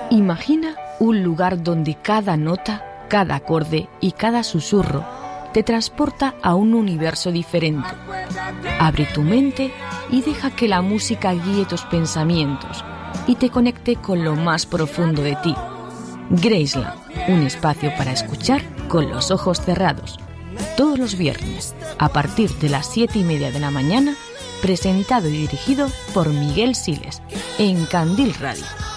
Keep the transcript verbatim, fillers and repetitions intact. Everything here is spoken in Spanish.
Imagina un lugar donde cada nota, cada acorde y cada susurro te transporta a un universo diferente. Abre tu mente y deja que la música guíe tus pensamientos y te conecte con lo más profundo de ti. Graceland, un espacio para escuchar con los ojos cerrados. Todos los viernes, a partir de las siete y media de la mañana, presentado y dirigido por Miguel Siles, en Candil Radio.